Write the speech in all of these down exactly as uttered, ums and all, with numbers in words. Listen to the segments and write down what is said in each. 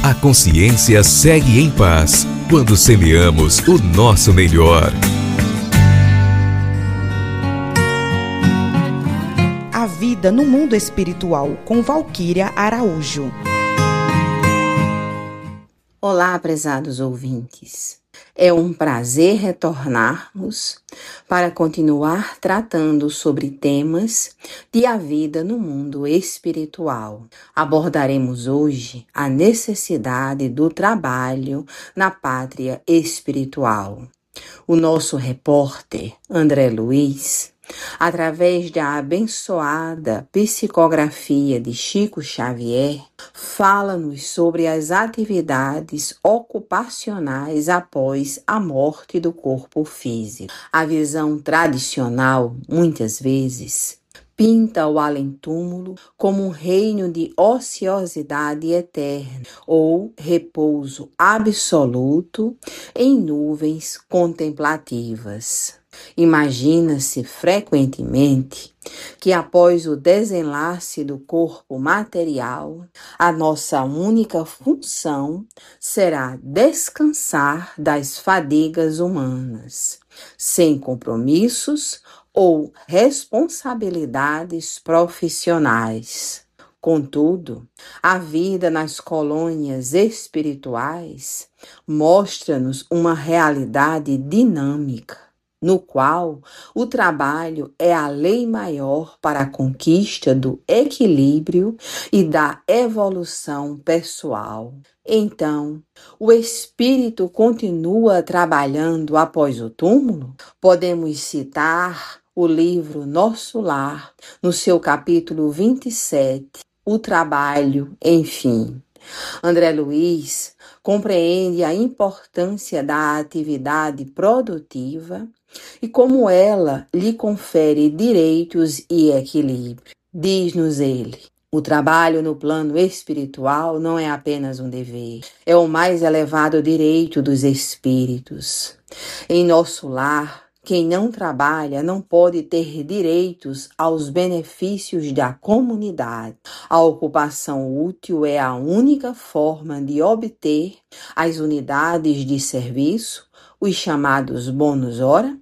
A consciência segue em paz quando semeamos o nosso melhor. A vida no mundo espiritual, com Valquíria Araújo. Olá, prezados ouvintes. É um prazer retornarmos para continuar tratando sobre temas de a vida no mundo espiritual. Abordaremos hoje a necessidade do trabalho na pátria espiritual. O nosso repórter, André Luiz, através da abençoada psicografia de Chico Xavier, fala-nos sobre as atividades ocupacionais após a morte do corpo físico. A visão tradicional, muitas vezes, pinta o além-túmulo como um reino de ociosidade eterna ou repouso absoluto em nuvens contemplativas. Imagina-se frequentemente que após o desenlace do corpo material, a nossa única função será descansar das fadigas humanas, sem compromissos ou responsabilidades profissionais. Contudo, a vida nas colônias espirituais mostra-nos uma realidade dinâmica, no qual o trabalho é a lei maior para a conquista do equilíbrio e da evolução pessoal. Então, o espírito continua trabalhando após o túmulo? Podemos citar o livro Nosso Lar, no seu capítulo vinte e sete, O Trabalho, enfim. André Luiz compreende a importância da atividade produtiva e como ela lhe confere direitos e equilíbrio. Diz-nos ele: o trabalho no plano espiritual não é apenas um dever, é o mais elevado direito dos espíritos. Em nosso lar, quem não trabalha não pode ter direitos aos benefícios da comunidade. A ocupação útil é a única forma de obter as unidades de serviço, os chamados bônus hora,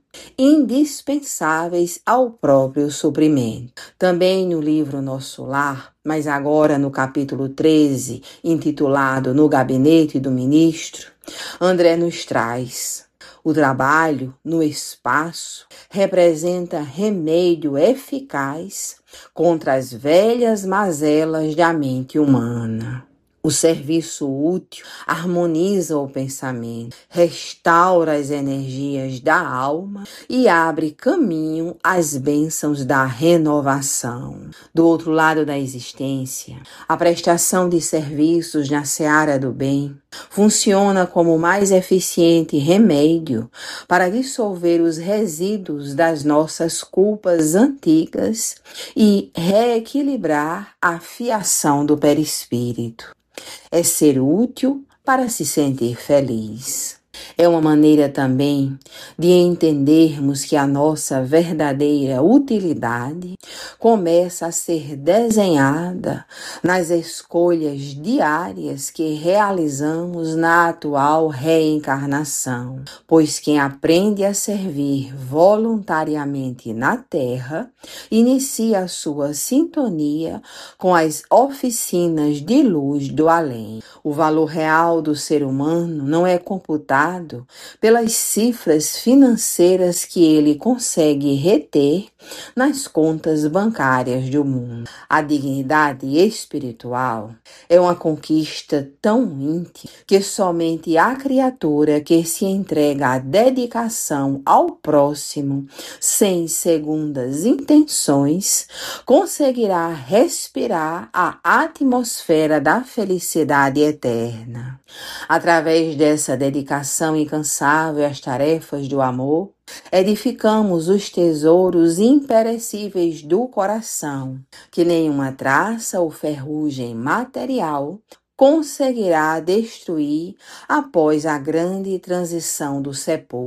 indispensáveis ao próprio suprimento. Também no livro Nosso Lar, mas agora no capítulo treze, intitulado No Gabinete do Ministro, André nos traz: o trabalho no espaço representa remédio eficaz contra as velhas mazelas da mente humana. O serviço útil harmoniza o pensamento, restaura as energias da alma e abre caminho às bênçãos da renovação. Do outro lado da existência, a prestação de serviços na seara do bem funciona como o mais eficiente remédio para dissolver os resíduos das nossas culpas antigas e reequilibrar a fiação do perispírito. É ser útil para se sentir feliz. É uma maneira também de entendermos que a nossa verdadeira utilidade começa a ser desenhada nas escolhas diárias que realizamos na atual reencarnação, pois quem aprende a servir voluntariamente na Terra inicia a sua sintonia com as oficinas de luz do além. O valor real do ser humano não é computado pelas cifras financeiras que ele consegue reter nas contas bancárias do mundo. A dignidade espiritual é uma conquista tão íntima que somente a criatura que se entrega à dedicação ao próximo sem segundas intenções conseguirá respirar a atmosfera da felicidade eterna. Através dessa dedicação incansável às tarefas do amor, edificamos os tesouros imperecíveis do coração, que nenhuma traça ou ferrugem material conseguirá destruir após a grande transição do sepulcro.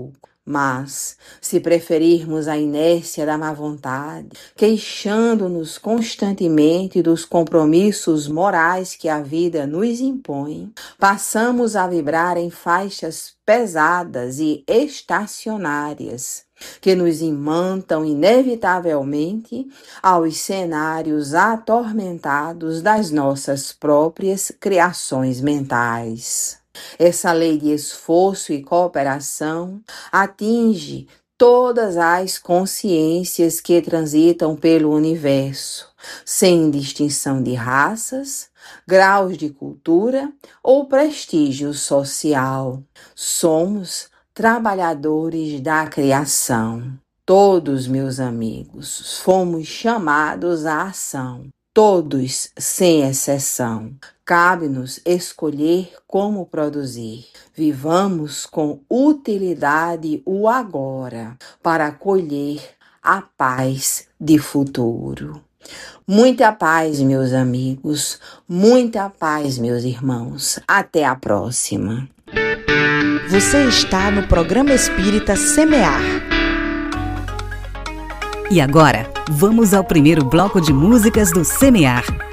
Mas, se preferirmos a inércia da má vontade, queixando-nos constantemente dos compromissos morais que a vida nos impõe, passamos a vibrar em faixas pesadas e estacionárias, que nos imantam inevitavelmente aos cenários atormentados das nossas próprias criações mentais. Essa lei de esforço e cooperação atinge todas as consciências que transitam pelo universo, sem distinção de raças, graus de cultura ou prestígio social. Somos trabalhadores da criação. Todos, meus amigos, fomos chamados à ação. Todos, sem exceção. Cabe-nos escolher como produzir. Vivamos com utilidade o agora, para colher a paz de futuro. Muita paz, meus amigos. Muita paz, meus irmãos. Até a próxima. Você está no programa Espírita Semear. E agora, vamos ao primeiro bloco de músicas do Semear.